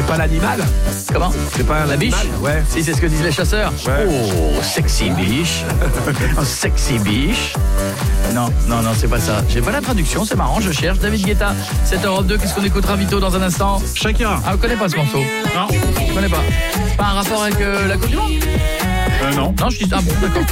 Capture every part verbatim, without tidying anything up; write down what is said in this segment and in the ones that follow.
pas l'animal? Comment? C'est pas la biche? Ouais. Si, c'est ce que disent les chasseurs. Ouais. Oh, sexy biche. Oh, sexy biche. Non, non, non, c'est pas ça. J'ai pas la traduction, c'est marrant, je cherche. David Guetta, sept Europe deux, qu'est-ce qu'on écoutera Vito dans un instant? Shakira. Ah, on connaît pas ce morceau? Non. Je connais pas. Pas un rapport avec euh, la Coupe du Monde? Euh, non. Non, je dis ah bon, d'accord.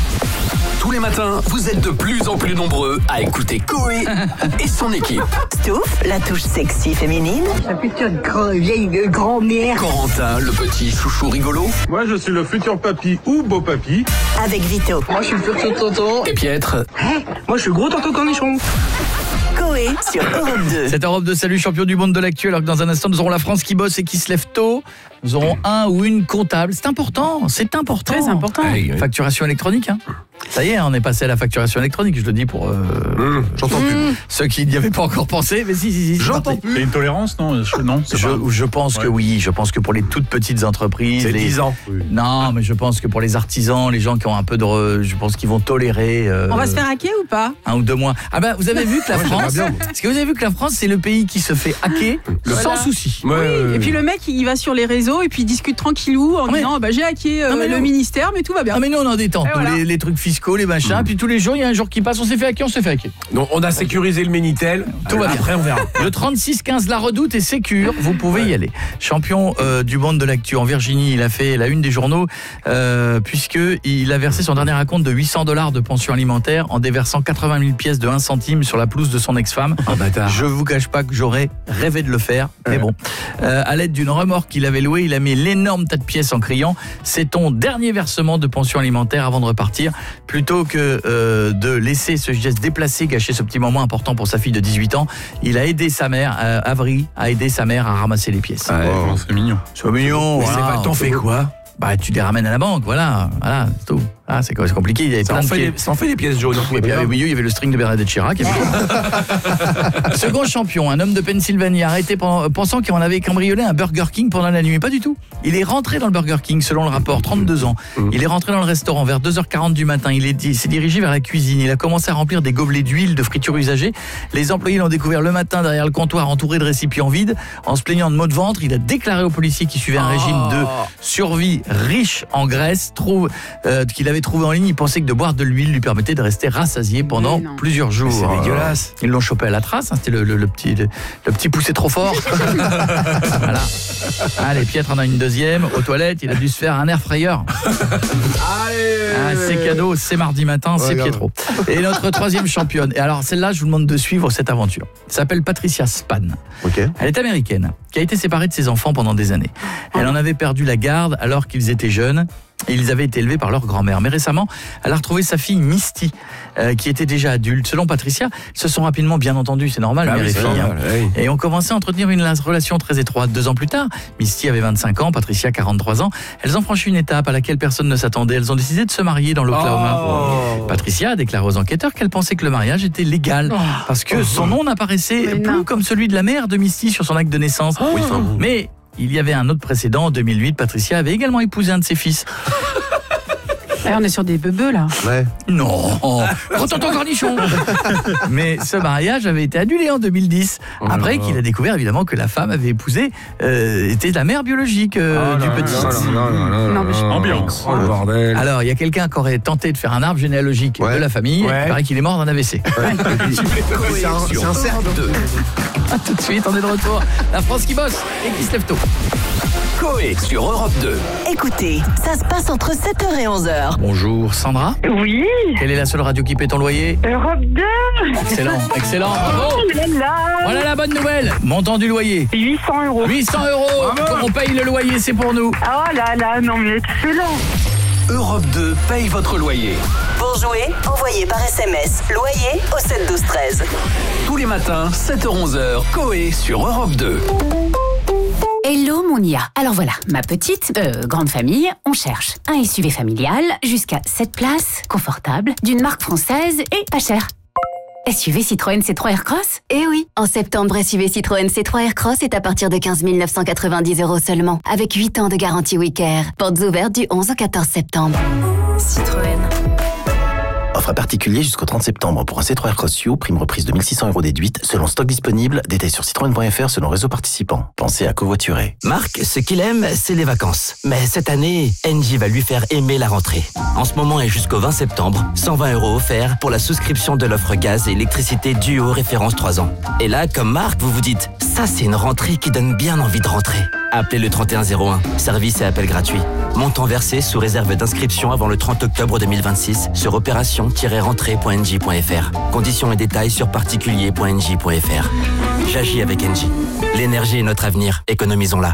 Tous les matins, vous êtes de plus en plus nombreux à écouter Coé et son équipe. Stouff, la touche sexy féminine. La putain de grand, vieille grand-mère. Corentin, le petit chouchou rigolo. Moi, je suis le futur papy ou beau papy. Avec Vito. Moi, je suis le futur tonton. Et Pietre. Hein? Moi, je suis le gros tonton cornichon. Coé sur Europe deux. Cette Europe de salut, champion du monde de l'actu. Alors que dans un instant, nous aurons la France qui bosse et qui se lève tôt. Nous aurons un ou une comptable. C'est important, c'est important. Très important. Hey, facturation électronique, hein. Ça y est, on est passé à la facturation électronique, je le dis pour euh, Mmh, j'entends mmh. ceux qui n'y avaient pas encore pensé. Mais si, si, si. J'entends parti. plus. C'est une tolérance, non? Je, non, c'est Je, pas... je pense Ouais. que oui, je pense que pour les toutes petites entreprises, C'est les... dix ans. Oui. Non, mais je pense que pour les artisans, les gens qui ont un peu de, re... je pense qu'ils vont tolérer. Euh... On va se faire hacker ou pas? Un ou deux mois. Ah ben, vous avez vu que la Ouais, j'aimerais France, bien. est-ce que vous avez vu que la France, c'est le pays qui se fait hacker Voilà. sans souci. Ouais, Oui, ouais, et puis ouais. le mec il va sur les réseaux et puis il discute tranquillou en Ouais. disant bah, j'ai hacké euh, Non, mais le non. ministère mais tout va bien. Ah mais nous on en détente, Et nous, voilà. les, les trucs fiscaux, les machins, puis tous les jours il y a un jour qui passe, on s'est fait hacker, on s'est fait hacker. Donc, on a sécurisé le Minitel. Tout va bien. Après, on verra. Le trente-six quinze La Redoute est sécure, vous pouvez y aller. Champion euh, du monde de l'actu en Virginie, il a fait la une des journaux euh, puisque il a versé son dernier acompte de huit cents dollars de pension alimentaire en déversant quatre-vingt mille pièces de un centime sur la pelouse de son ex-femme. Oh, bâtard. Je vous cache pas que j'aurais rêvé de le faire, mais Ouais. bon. Euh, à l'aide d'une remorque qu'il avait louée, il a mis l'énorme tas de pièces en criant « C'est ton dernier versement de pension alimentaire avant de repartir ». Plutôt que euh, de laisser ce geste déplacé gâcher ce petit moment important pour sa fille de dix-huit ans, il a aidé sa mère, euh, Avery, a aidé sa mère à ramasser les pièces. Ouais. Oh, c'est mignon. C'est mignon. Mais c'est voilà. pas, t'en fais quoi? Bah tu les ramènes à la banque, voilà, voilà, c'est tout. Ah, c'est c'est compliqué, il y avait Ça plein en, de fait pieds. des, ça en fait des pièces jaunes. Et puis au milieu, il y avait le string de Bernadette Chirac. Et puis... Second champion, un homme de Pennsylvanie arrêté pendant, pensant qu'il en avait cambriolé un Burger King pendant la nuit. Pas du tout. Il est rentré dans le Burger King, selon le rapport, trente-deux ans. Il est rentré dans le restaurant vers deux heures quarante du matin. Il, est, il s'est dirigé vers la cuisine. Il a commencé à remplir des gobelets d'huile de friture usagée. Les employés l'ont découvert le matin derrière le comptoir, entouré de récipients vides. En se plaignant de maux de ventre, il a déclaré aux policiers qu'il suivait un régime de survie riche en graisse, trouve, euh, qu'il avait trouvé en ligne. Il pensait que de boire de l'huile lui permettait de rester rassasié pendant Mais non. plusieurs jours. C'est dégueulasse. Ils l'ont chopé à la trace, hein, c'était le, le, le petit le, le petit poussé trop fort. Voilà. Allez, Pietre en a une deuxième. Aux toilettes, il a dû se faire un air frayeur. Allez. Ah, c'est cadeau, c'est mardi matin, c'est Regarde. Pietro. Et notre troisième championne. Et alors celle-là, je vous demande de suivre cette aventure. Elle s'appelle Patricia Span. Ok. Elle est américaine, qui a été séparée de ses enfants pendant des années. Elle en avait perdu la garde alors qu'ils étaient jeunes. Et ils avaient été élevés par leur grand-mère. Mais récemment, elle a retrouvé sa fille Misty, euh, qui était déjà adulte. Selon Patricia, ils se sont rapidement bien entendus, c'est normal, Bah mère oui, et c'est fille. normal, hein. oui. Et ont commencé à entretenir une relation très étroite. Deux ans plus tard, Misty avait vingt-cinq ans, Patricia quarante-trois ans. Elles ont franchi une étape à laquelle personne ne s'attendait. Elles ont décidé de se marier dans l'Oklahoma. Oh. Patricia a déclaré aux enquêteurs qu'elle pensait que le mariage était légal parce que son nom n'apparaissait Mais plus non. comme celui de la mère de Misty sur son acte de naissance. Oui, enfin, bon. Mais il y avait un autre précédent. En deux mille huit, Patricia avait également épousé un de ses fils. Ah, on est sur des bebeux là. Ouais. Non, tonton cornichon. Mais ce mariage avait été annulé en deux mille dix. Oh là Après là. qu'il a découvert évidemment que la femme avait épousé euh, était la mère biologique euh, Oh du là petit. là là là là là Non, mais je- là. Ambiance. Oh le bordel. Alors il y a quelqu'un qui aurait tenté de faire un arbre généalogique Ouais. de la famille. Ouais. Il paraît qu'il est mort d'un A V C. C'est un, c'est un cercle. A tout de suite, on est de retour. La France qui bosse et qui se lève tôt. Coé sur Europe deux. Écoutez, ça se passe entre sept heures et onze heures. Bonjour Sandra. Oui, Quelle est la seule radio qui paie ton loyer? Europe deux. Excellent, excellent, bravo. Oh là là. Voilà la bonne nouvelle. Montant du loyer. huit cents euros. huit cents euros. On paye le loyer, c'est pour nous. Oh là là, non mais excellent. Europe deux paye votre loyer. Pour jouer, envoyez par S M S loyer au sept douze treize. Tous les matins, sept heures onze heures, Coé sur Europe deux. Hello Monia. Alors voilà, ma petite, euh, grande famille, on cherche un S U V familial jusqu'à sept places, confortable, d'une marque française et pas cher. S U V Citroën C trois Aircross? Eh oui, en septembre, S U V Citroën C trois Aircross est à partir de quinze mille neuf cent quatre-vingt-dix euros seulement, avec huit ans de garantie Wicker. Portes ouvertes du onze au quatorze septembre. Citroën. Offre à particulier jusqu'au trente septembre pour un C trois Aircross U, prime reprise de mille six cents euros déduite, selon stock disponible, détail sur citroën point f r selon réseau participant. Pensez à covoiturer. Marc, ce qu'il aime, c'est les vacances. Mais cette année, Engie va lui faire aimer la rentrée. En ce moment et jusqu'au vingt septembre, cent vingt euros offerts pour la souscription de l'offre gaz et électricité Duo référence trois ans. Et là, comme Marc, vous vous dites, ça c'est une rentrée qui donne bien envie de rentrer. Appelez le trente et un zéro un, service et appel gratuit. Montant versé sous réserve d'inscription avant le trente octobre deux mille vingt-six sur opération tiret rentrée point n j point f r. Conditions et détails sur particulier point n j point f r. J'agis avec Engie. L'énergie est notre avenir, économisons-la.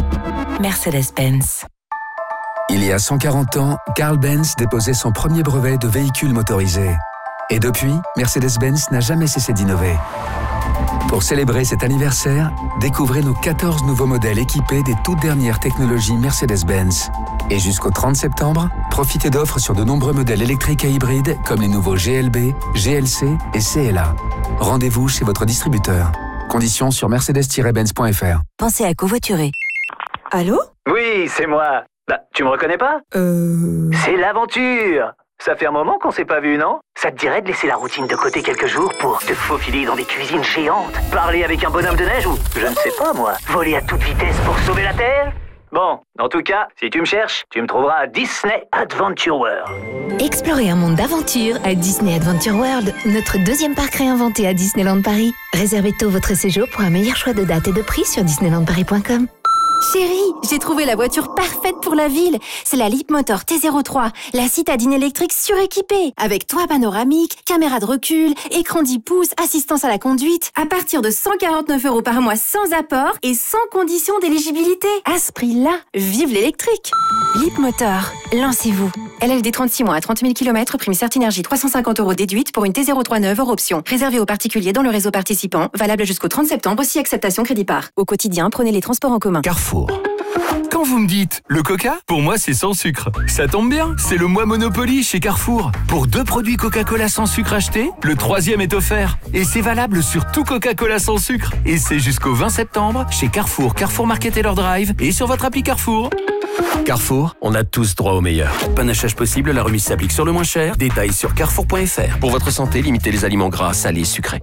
Mercedes-Benz. Il y a cent quarante ans, Carl Benz déposait son premier brevet de véhicule motorisé. Et depuis, Mercedes-Benz n'a jamais cessé d'innover. Pour célébrer cet anniversaire, découvrez nos quatorze nouveaux modèles équipés des toutes dernières technologies Mercedes-Benz. Et jusqu'au trente septembre, profitez d'offres sur de nombreux modèles électriques et hybrides comme les nouveaux G L B, G L C et C L A. Rendez-vous chez votre distributeur. Conditions sur mercedes tiret benz point f r. Pensez à covoiturer. Allô? Oui, c'est moi. Bah, tu me reconnais pas? Euh... C'est l'aventure. Ça fait un moment qu'on s'est pas vu, non? Ça te dirait de laisser la routine de côté quelques jours pour te faufiler dans des cuisines géantes, parler avec un bonhomme de neige ou, je ne sais pas moi, voler à toute vitesse pour sauver la Terre? Bon, en tout cas, si tu me cherches, tu me trouveras à Disney Adventure World. Explorez un monde d'aventure à Disney Adventure World, notre deuxième parc réinventé à Disneyland Paris. Réservez tôt votre séjour pour un meilleur choix de date et de prix sur disneyland paris point com. Chérie, j'ai trouvé la voiture parfaite pour la ville. C'est la Leapmotor T zéro trois, la citadine électrique suréquipée, avec toit panoramique, caméra de recul, écran dix pouces, assistance à la conduite, à partir de cent quarante-neuf euros par mois sans apport et sans condition d'éligibilité. À ce prix-là, vive l'électrique. Leapmotor, lancez-vous. L L D trente-six mois à trente mille kilomètres, prime Certinergie trois cent cinquante euros déduite pour une T zéro trois neuve hors option. Réservé aux particuliers dans le réseau participant, valable jusqu'au trente septembre, si acceptation crédit par. Au quotidien, prenez les transports en commun. Carrefour. Quand vous me dites le Coca, pour moi c'est sans sucre. Ça tombe bien, c'est le mois Monopoly chez Carrefour. Pour deux produits Coca-Cola sans sucre achetés, le troisième est offert. Et c'est valable sur tout Coca-Cola sans sucre. Et c'est jusqu'au vingt septembre chez Carrefour, Carrefour Market et leur Drive et sur votre appli Carrefour. Carrefour, on a tous droit au meilleur. Panachage possible, la remise s'applique sur le moins cher. Détails sur carrefour point f r. Pour votre santé, limitez les aliments gras, salés, sucrés.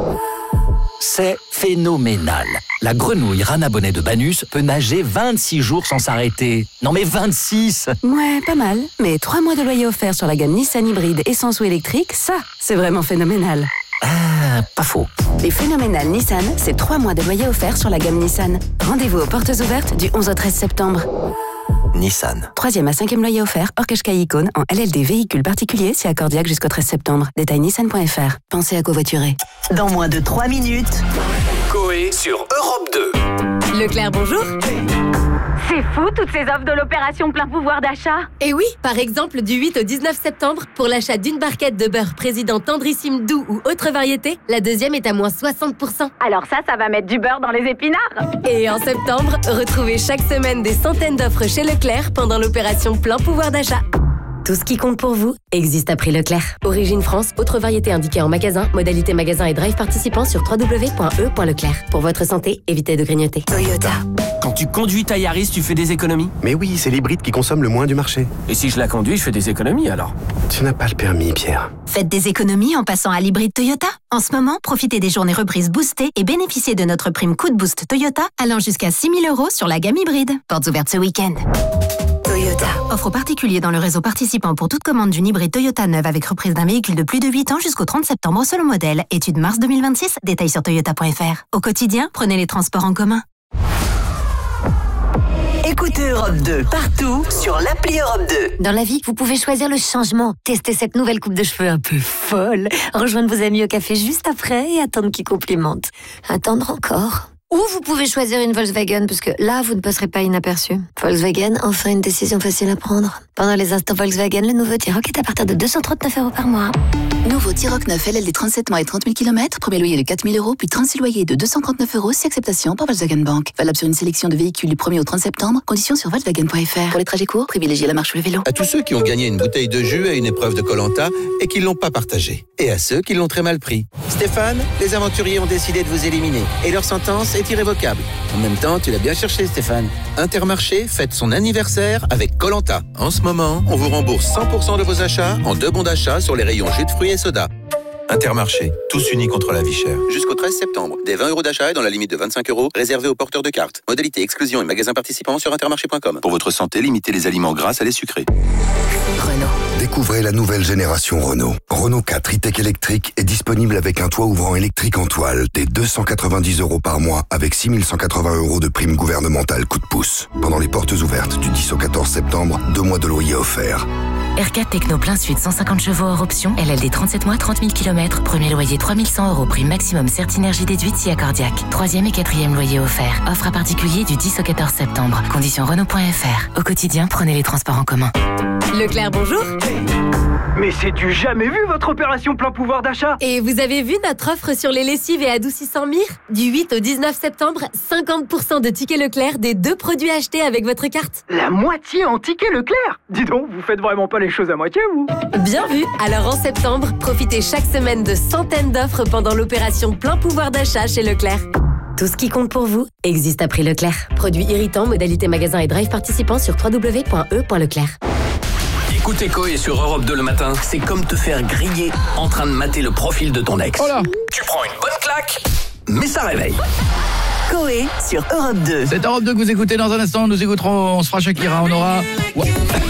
C'est phénoménal. La grenouille Rana Bonnet de Banus peut nager vingt-six jours sans s'arrêter. Non mais vingt-six! Ouais, pas mal. Mais trois mois de loyer offert sur la gamme Nissan hybride essence ou électrique, ça, c'est vraiment phénoménal. Ah, pas faux. Les phénoménales Nissan, c'est trois mois de loyer offert sur la gamme Nissan. Rendez-vous aux portes ouvertes du onze au treize septembre. Nissan. Troisième à cinquième loyer offert, hors Qashqai Icône, en L L D véhicule particulier, c'est accordiaque jusqu'au treize septembre. Détail nissan point f r. Pensez à covoiturer. Dans moins de trois minutes. Coé sur Europe deux. Leclerc, bonjour. C'est fou, toutes ces offres de l'opération plein pouvoir d'achat. Et oui, par exemple, du huit au dix-neuf septembre, pour l'achat d'une barquette de beurre président tendrissime doux ou autre variété, la deuxième est à moins soixante pour cent. Alors ça, ça va mettre du beurre dans les épinards. Et en septembre, retrouvez chaque semaine des centaines d'offres chez Leclerc pendant l'opération plein pouvoir d'achat. Tout ce qui compte pour vous existe à prix Leclerc. Origine France, autre variété indiquée en magasin, modalité magasin et drive participant sur w w w point e point leclerc. Pour votre santé, évitez de grignoter. Toyota. Quand tu conduis ta Yaris, tu fais des économies? Mais oui, c'est l'hybride qui consomme le moins du marché. Et si je la conduis, je fais des économies alors? Tu n'as pas le permis, Pierre. Faites des économies en passant à l'hybride Toyota. En ce moment, profitez des journées reprises boostées et bénéficiez de notre prime coup de boost Toyota allant jusqu'à six mille euros sur la gamme hybride. Portes ouvertes ce week-end. Toyota. Offre particulier dans le réseau participant pour toute commande d'une hybride Toyota neuve avec reprise d'un véhicule de plus de huit ans jusqu'au trente septembre selon modèle. Étude mars deux mille vingt-six, détails sur toyota point f r. Au quotidien, prenez les transports en commun. Écoutez Europe deux partout sur l'appli Europe deux. Dans la vie, vous pouvez choisir le changement. Tester cette nouvelle coupe de cheveux un peu folle. Rejoindre vos amis au café juste après et attendre qu'ils complimentent. Attendre encore. Ou vous pouvez choisir une Volkswagen, parce que là, vous ne passerez pas inaperçu. Volkswagen, enfin une décision facile à prendre. Pendant les instants Volkswagen, le nouveau T-Roc est à partir de deux cent trente-neuf euros par mois. Nouveau T-Roc neuf L L D trente-sept mois et trente mille kilomètres, premier loyer de quatre mille euros, puis trente-six loyers de deux cent trente-neuf euros, si acceptation par Volkswagen Bank. Valable sur une sélection de véhicules du premier au trente septembre, conditions sur volkswagen point f r. Pour les trajets courts, privilégiez la marche ou le vélo. À tous ceux qui ont gagné une bouteille de jus à une épreuve de Koh-Lanta et qui l'ont pas partagée. Et à ceux qui l'ont très mal pris. Stéphane, les aventuriers ont décidé de vous éliminer. Et leur sentence est est irrévocable. En même temps, tu l'as bien cherché, Stéphane. Intermarché fête son anniversaire avec Koh-Lanta. En ce moment, on vous rembourse cent pour cent de vos achats en deux bons d'achat sur les rayons jus de fruits et soda. Intermarché, tous unis contre la vie chère. Jusqu'au treize septembre, des vingt euros d'achat et dans la limite de vingt-cinq euros, réservés aux porteurs de cartes. Modalité exclusion et magasins participants sur intermarché point com. Pour votre santé, limitez les aliments gras à les sucrés. Renault. Découvrez la nouvelle génération Renault. Renault quatre e-tech électrique est disponible avec un toit ouvrant électrique en toile dès deux cent quatre-vingt-dix euros par mois avec six mille cent quatre-vingts euros de prime gouvernementale coup de pouce. Pendant les portes ouvertes du dix au quatorze septembre, deux mois de loyer offerts. R quatre Techno plein sud, cent cinquante chevaux hors option, L L D trente-sept mois, trente mille kilomètres, premier loyer trois mille cent euros, prime maximum Certinergie déduite si accordiaque. Troisième et quatrième loyer offert. Offre à particulier du dix au quatorze septembre. Conditions Renault point F R. Au quotidien, prenez les transports en commun. Leclerc, bonjour. Mais c'est du jamais vu votre opération plein pouvoir d'achat. Et vous avez vu notre offre sur les lessives et adoucissants Mire? Du huit au dix-neuf septembre, cinquante pour cent de tickets Leclerc des deux produits achetés avec votre carte. La moitié en tickets Leclerc. Dis donc, vous faites vraiment pas les choses à moitié, vous? Bien vu. Alors en septembre, profitez chaque semaine de centaines d'offres pendant l'opération plein pouvoir d'achat chez Leclerc. Tout ce qui compte pour vous existe à prix Leclerc. Produits irritants, modalité magasin et drive participants sur w w w point e point leclerc. Écoutez Coé sur Europe deux le matin, c'est comme te faire griller en train de mater le profil de ton ex. Oh là. Tu prends une bonne claque, mais ça réveille. Coé sur Europe deux. C'est Europe deux que vous écoutez dans un instant. Nous écouterons, on se fera Shakira, on aura... Ouais.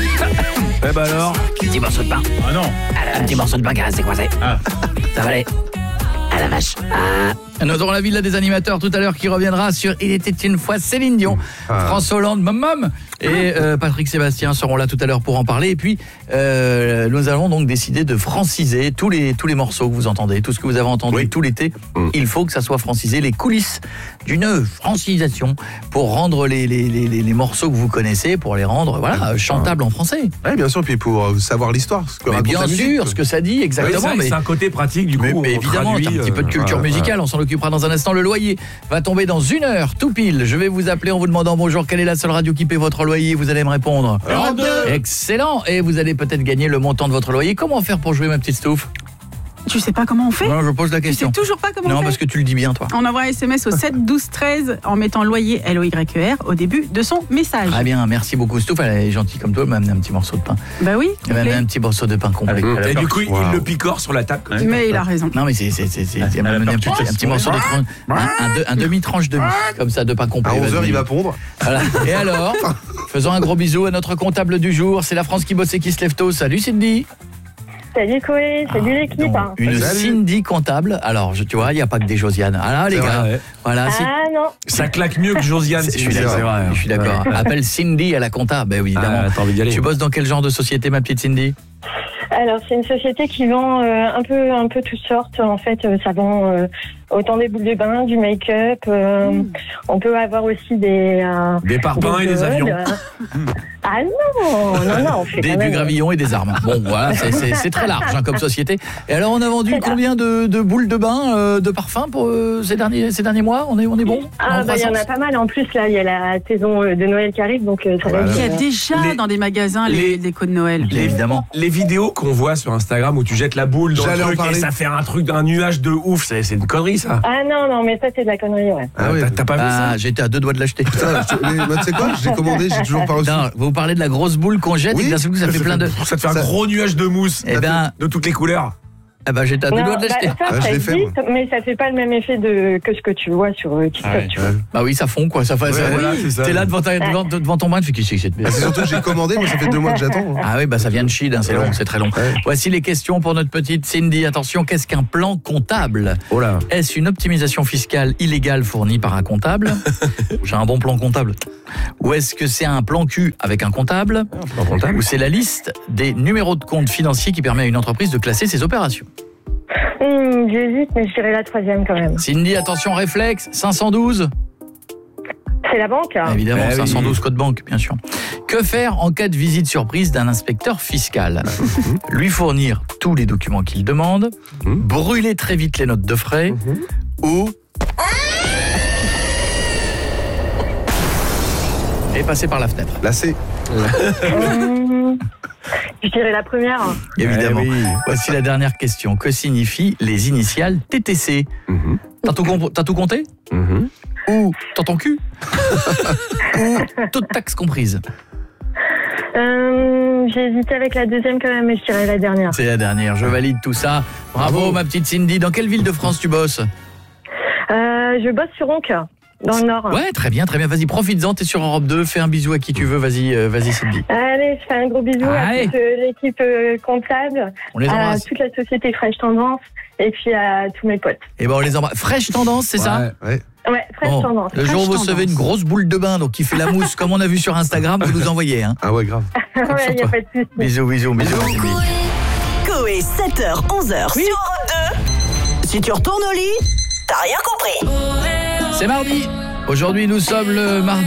Eh ben alors, Petit morceau de pain. Ah non. Un petit morceau de pain qui reste coincé. Ah. Ça va aller. À la vache. Ah. Nous aurons la villa des animateurs tout à l'heure qui reviendra sur Il était une fois Céline Dion, ah. François Hollande, Mam et euh, Patrick Sébastien seront là tout à l'heure pour en parler. Et puis euh, nous allons donc décider de franciser tous les tous les morceaux que vous entendez, tout ce que vous avez entendu oui. tout l'été. Mm. Il faut que ça soit francisé, les coulisses d'une francisation pour rendre les les, les les les morceaux que vous connaissez, pour les rendre voilà chantables ah. en français. Oui, bien sûr, puis pour savoir l'histoire. Ce que mais bien sûr, musique. Ce que ça dit exactement. Oui, mais c'est un côté pratique du coup. Mais, mais évidemment, traduit, un petit peu de culture euh, musicale. On s'en occupera dans un instant. Le loyer va tomber dans une heure, tout pile. Je vais vous appeler en vous demandant bonjour, quelle est la seule radio qui paie votre loyer? Vous allez me répondre. Excellent. Et vous allez peut-être gagner le montant de votre loyer. Comment faire pour jouer, ma petite Stouff? Tu sais pas comment on fait? Non, je pose la question. Tu sais toujours pas comment non, on fait? Non, parce que tu le dis bien, toi. On envoie un S M S au sept douze treize en mettant loyer L O Y E R au début de son message. Très bien, merci beaucoup. Stouff, elle est gentille comme toi, elle m'a amené un petit morceau de pain. Bah oui. Elle m'a amené un petit morceau de pain complet. Avec, et du coup, wow. il le picore sur la table. Mais il a raison. Non, mais c'est, c'est, c'est, c'est elle m'a amené un petit, un petit morceau de tranche, un, un, de, un demi-tranche demi, comme ça, de pain complet. À onze heures, il va pondre. Voilà. Et alors, faisons un gros bisou à notre comptable du jour. C'est la France qui bosse et qui se lève tôt. Salut Cindy. Salut Coé, salut ah, l'équipe. Donc, une salut. Cindy comptable. Alors, je, tu vois, il n'y a pas que des Josiane. Ah là, les c'est gars. Vrai, ouais. Voilà, ah non. Ça claque mieux que Josiane. Je suis d'accord. Vrai, je suis d'accord. Ouais. Appelle Cindy à la compta. Ben oui, évidemment. Ah, t'as envie d'y aller. Tu bosses dans quel genre de société, ma petite Cindy? Alors, c'est une société qui vend euh, un peu, un peu toutes sortes. En fait, euh, ça vend euh, autant des boules de bain, du make-up. Euh, mmh. On peut avoir aussi des euh, des parpaings et des avions. Ah non, non, non, on fait des, quand même... du gravillon et des armes. Bon, voilà, c'est, c'est, c'est très large hein, comme société. Et alors, on a vendu combien de, de boules de bain, euh, de parfum pour euh, ces derniers, ces derniers mois? On est, on est bon? Ah bah il y en a pas mal. En plus là, il y a la saison de Noël qui arrive, donc ça voilà. va. Il y a déjà les, dans des magasins les, les décos de Noël. Les, évidemment. Les vidéos qu'on voit sur Instagram où tu jettes la boule dans J'allais le truc et ça fait un truc, un nuage de ouf. C'est, c'est une connerie ça. Ah non non, mais ça c'est de la connerie, ouais. Ah, oui, t'as, t'as pas ah, vu ça? J'étais à deux doigts de l'acheter. Putain, mais tu sais quoi? J'ai commandé, j'ai toujours pas reçu. Non, vous parlez de la grosse boule qu'on jette oui, et d'un seul coup ça fait plein de. Ça te fait un ça... gros nuage de mousse. Et ben, de toutes les couleurs. Ah bah j'étais à deux doigts de l'acheter. Bah, ça, ah, ça je l'ai fait, moi. Mais ça fait pas le même effet de, que ce que tu vois sur TikTok. Ah ouais, tu vois. Bah oui, ça fond quoi. Ça fait, ouais, ça, voilà, oui. T'es là devant, ta, devant, devant ton bain, tu fais qui c'est que cette ah, c'est surtout que j'ai commandé, moi ça fait deux mois que j'attends. Ah oui, bah ça vient de Chine, hein, c'est ouais. long, c'est très long. Ouais. Voici les questions pour notre petite Cindy. Attention, qu'est-ce qu'un plan comptable? Oh là. Est-ce une optimisation fiscale illégale fournie par un comptable? J'ai un bon plan comptable. Ou est-ce que c'est un plan cul avec un comptable? Un plan comptable. Ou c'est la liste des numéros de compte financiers qui permet à une entreprise de classer ses opérations? Mmh, j'hésite, mais je dirais la troisième quand même. Cindy, attention, réflexe, cinq cent douze. C'est la banque hein. Évidemment, eh cinq cent douze oui. code banque, bien sûr. Que faire en cas de visite surprise d'un inspecteur fiscal? Lui fournir tous les documents qu'il demande, mmh. brûler très vite les notes de frais, mmh. ou... et passer par la fenêtre. Là, c'est... mmh. Je dirais la première. Évidemment. Eh oui. Voici la dernière question. Que signifient les initiales T T C? mmh. T'as tout, comp- t'as tout compté? mmh. ou dans ton cul ou toute taxe comprise? Euh, j'ai hésité avec la deuxième quand même, mais je dirais la dernière. C'est la dernière, je valide tout ça. Bravo, Bravo. ma petite Cindy. Dans quelle ville de France tu bosses? euh, Je bosse sur Onca, dans le Nord. Ouais, très bien, très bien. Vas-y, profites-en, t'es sur Europe deux, fais un bisou à qui tu veux. Vas-y, euh, vas-y Cindy. Allez, je fais un gros bisou Allez. à toute euh, l'équipe euh, comptable, On les à embrasse. toute la société Fresh Tendance et puis à tous mes potes. Et ben on les embrasse. Fraîche tendance, c'est ça? Ouais. Ouais, Fresh Bon, Tendance. le jour où vous recevez une grosse boule de bain donc qui fait la mousse comme on a vu sur Instagram, vous nous envoyez hein. Ah ouais, grave. Ouais, il n'y a pas de souci. Bisous, bisous, bisous. Cindy. Coé, sept heures, onze heures sur Europe deux. Si tu retournes au lit, t'as rien compris. C'est mardi. Aujourd'hui, nous sommes le mardi.